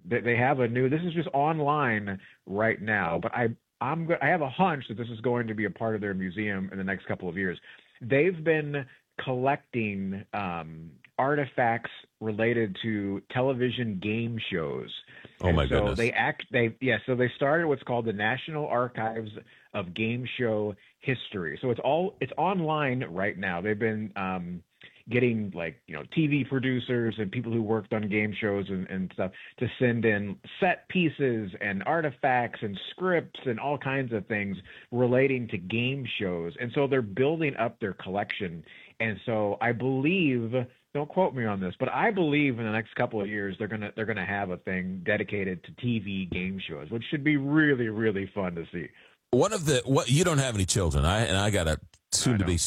they have a new. This is just online right now, but I have a hunch that this is going to be a part of their museum in the next couple of years. They've been collecting artifacts related to television game shows. Oh my goodness! So they started what's called the National Archives of Game Show History. So it's online right now. They've been getting TV producers and people who worked on game shows and stuff to send in set pieces and artifacts and scripts and all kinds of things relating to game shows. And so they're building up their collection. And so I believe, don't quote me on this, but I believe in the next couple of years they're gonna have a thing dedicated to TV game shows, which should be really, really fun to see. You don't have any children. I got a soon-to-be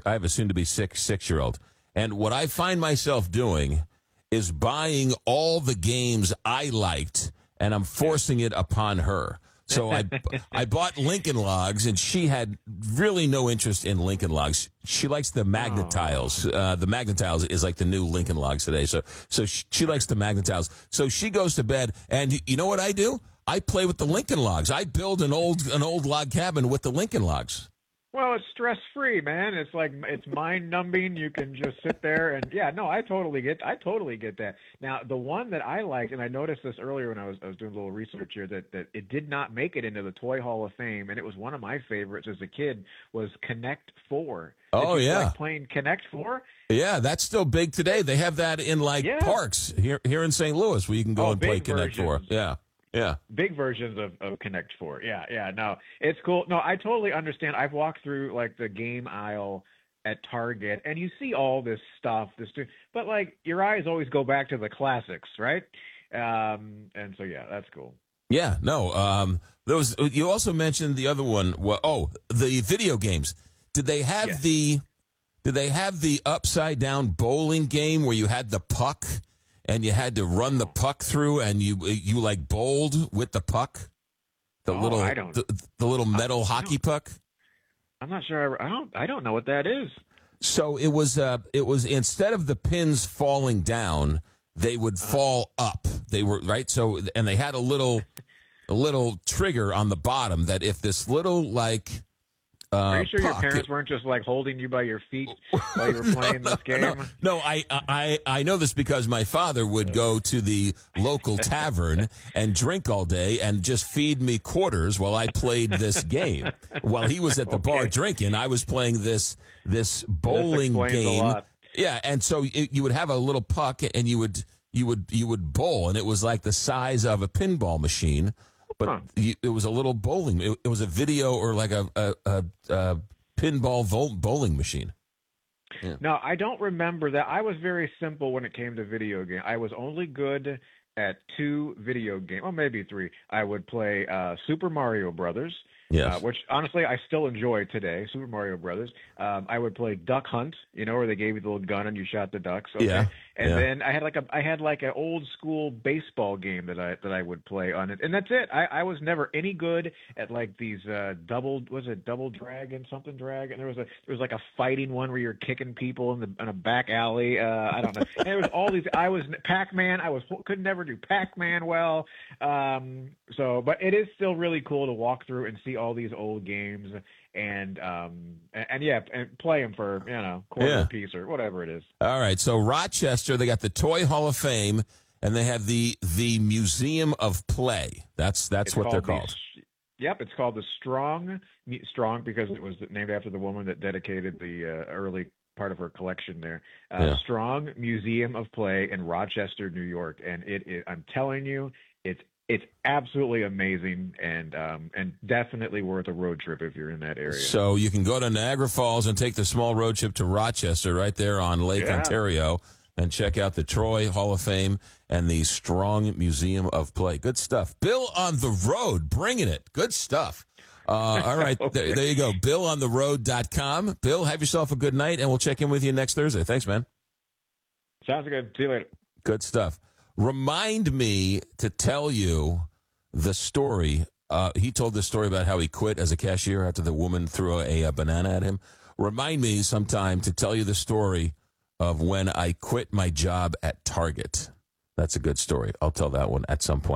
6-year-old. And what I find myself doing is buying all the games I liked, and I'm forcing it upon her. So I bought Lincoln Logs, and she had really no interest in Lincoln Logs. She likes the Magna-Tiles. The Magna-Tiles is like the new Lincoln Logs today. So she likes the Magna-Tiles. So she goes to bed, and you know what I do? I play with the Lincoln Logs. I build an old log cabin with the Lincoln Logs. Well, it's stress-free, man. It's mind-numbing. You can just sit there and I totally get that. Now, the one that I liked, and I noticed this earlier when I was doing a little research here, that it did not make it into the Toy Hall of Fame, and it was one of my favorites as a kid, was Connect 4. Oh, yeah. Like playing Connect 4? Yeah, that's still big today. They have that in parks here in St. Louis where you can go and play Connect 4. Yeah. Yeah. Big versions of Connect 4. Yeah. No, it's cool. No, I totally understand. I've walked through like the game aisle at Target and you see all this stuff, but like your eyes always go back to the classics, right? And so, that's cool. Yeah, no. You also mentioned the other one. The video games. Did they have the upside down bowling game where you had the puck? And you had to run the puck through, and you like bowled with the puck, the little metal hockey puck. I'm not sure. I don't know what that is. So it was instead of the pins falling down, they would fall up. They were right. So and they had a little trigger on the bottom that if this little are you sure your parents weren't just like holding you by your feet while you were playing this game? No, I know this because my father would go to the local tavern and drink all day and just feed me quarters while I played this game. While he was at the bar drinking, I was playing this bowling game. A lot. Yeah, and so you would have a little puck and you would bowl, and it was like the size of a pinball machine. But it was a little bowling. It was a video or like a pinball bowling machine. Yeah. No, I don't remember that. I was very simple when it came to video game. I was only good at 2 video games, or maybe 3. I would play Super Mario Brothers, which honestly I still enjoy today. Super Mario Brothers. I would play Duck Hunt, where they gave you the little gun and you shot the ducks. Okay? Yeah. And then I had like an old school baseball game that I would play on it, and that's it. I was never any good at like these double drag, and there was like a fighting one where you're kicking people in a back alley. I don't know. And there was all these. I was Pac-Man. could never do Pac-Man well. But it is still really cool to walk through and see all these old games and play them for quarter a piece or whatever it is. All right, so Rochester, they got the Toy Hall of Fame, and they have the Museum of Play. That's what they're called. It's called the Strong because it was named after the woman that dedicated the early part of her collection there. Strong Museum of Play in Rochester, New York, and I'm telling you, it's absolutely amazing and definitely worth a road trip if you're in that area. So you can go to Niagara Falls and take the small road trip to Rochester right there on Lake Ontario and check out the Toy Hall of Fame and the Strong Museum of Play. Good stuff. Bill on the Road, bringing it. Good stuff. All right, there you go. BillOnTheRoad.com. Bill, have yourself a good night, and we'll check in with you next Thursday. Thanks, man. Sounds good. See you later. Good stuff. Remind me to tell you the story. He told this story about how he quit as a cashier after the woman threw a banana at him. Remind me sometime to tell you the story of when I quit my job at Target. That's a good story. I'll tell that one at some point.